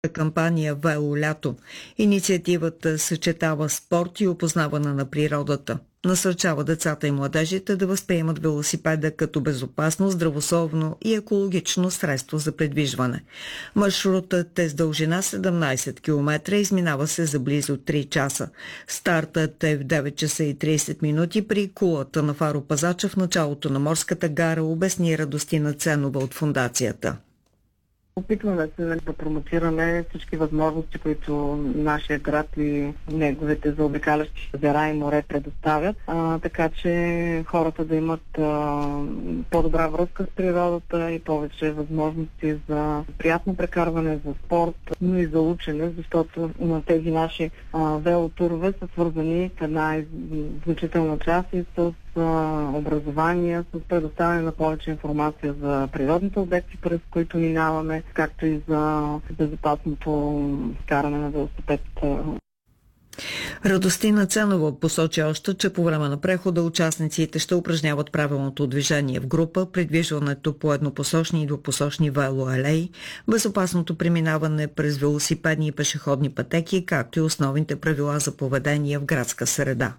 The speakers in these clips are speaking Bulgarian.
кампания Вело лято. Инициативата съчетава спорт и опознаване на природата. Насърчава децата и младежите да възприемат велосипеда като безопасно, здравословно и екологично средство за придвижване. Маршрутът е с дължина 17 км, изминава се за близо 3 часа. Стартът е в 9 часа и 30 минути при кулата на Фаро Пазача в началото на морската гара, обясни Радостина Ценова от фондацията. Опитваме се да промотираме всички възможности, които нашия град и неговите заобикалящи езера и море предоставят, така че хората да имат по-добра връзка с природата и повече възможности за приятно прекарване, за спорт, но и за учене, защото на тези наши велотурове са свързани в една значителна част и с образование, с предоставяне на повече информация за природните обекти, през които минаваме, както и за безопасното каране на велосипед. Радостина Ценова посочи още, че по време на прехода участниците ще упражняват правилното движение в група, придвижването по еднопосочни и двупосочни велоалеи, безопасното преминаване през велосипедни и пешеходни пътеки, както и основните правила за поведение в градска среда.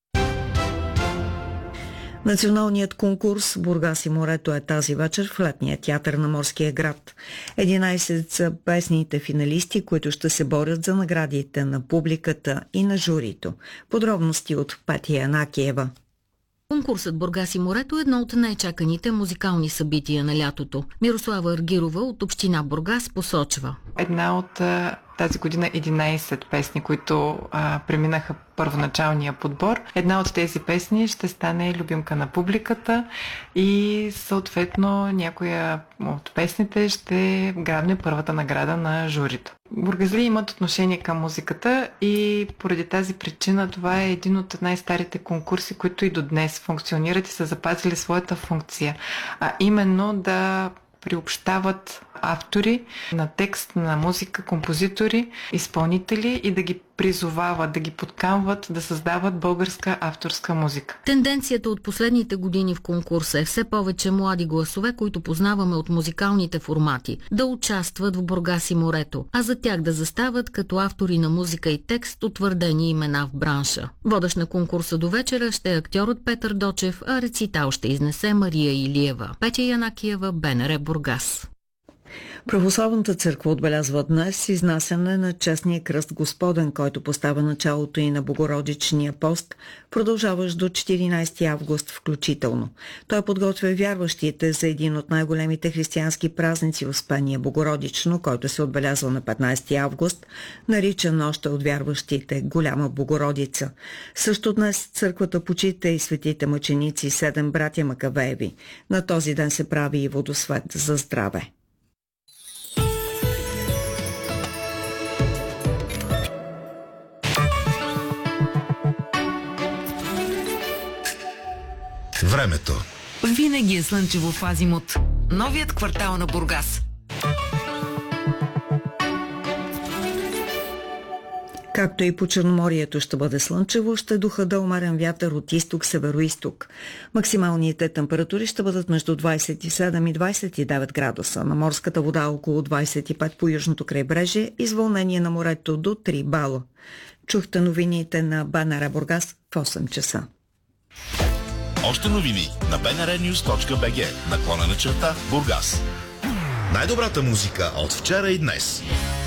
Националният конкурс «Бургас и морето» е тази вечер в летния театър на Морския град. 11 са песните финалисти, които ще се борят за наградите на публиката и на журито. Подробности от Петя Янакиева. Конкурсът «Бургас и морето» е едно от най-чаканите музикални събития на лятото. Мирослава Аргирова от община Бургас посочва. Една от тази година 11 песни, които преминаха първоначалния подбор. Една от тези песни ще стане любимка на публиката и съответно някоя от песните ще грабне първата награда на журито. Бургазли имат отношение към музиката и поради тази причина това е един от най-старите конкурси, които и до днес функционират и са запазили своята функция, а именно да приобщават автори на текст, на музика, композитори, изпълнители и да ги призовават, да ги подканват да създават българска авторска музика. Тенденцията от последните години в конкурса е все повече млади гласове, които познаваме от музикалните формати, да участват в Бургас и морето, а за тях да застават като автори на музика и текст утвърдени имена в бранша. Водещ на конкурса до вечера ще е актьорът Петър Дочев, а рецитал ще изнесе Мария Илиева. Петя Янакиева, БНР Бургас. Православната църква отбелязва днес изнасяне на честния кръст Господен, който поставя началото и на Богородичния пост, продължаващ до 14 август включително. Той подготвя вярващите за един от най-големите християнски празници Успение Богородично, който се отбелязва на 15 август, наричан още от вярващите Голяма Богородица. Също днес църквата почита и светите мъченици 7 братя Макавееви. На този ден се прави и водосвет за здраве. Времето. Винаги е слънчево в Азимут. Новият квартал на Бургас. Както и по Черноморието ще бъде слънчево, ще духа да умерен вятър от изток-североизток. Максималните температури ще бъдат между 27 и 29 градуса. На морската вода около 25 по южното крайбрежие, извълнение на морето до 3 бала. Чухте новините на БНР Бургас в 8 часа. Още новини на bnrnews.bg /Бургас. Най-добрата музика от вчера и днес.